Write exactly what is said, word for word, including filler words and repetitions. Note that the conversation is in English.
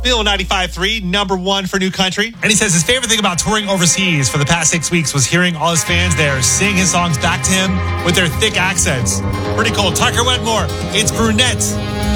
Bill ninety-five point three, number one for New Country. And he says his favorite thing about touring overseas for the past six weeks was hearing all his fans there sing his songs back to him with their thick accents. Pretty cool. Tucker Wetmore, it's Brunette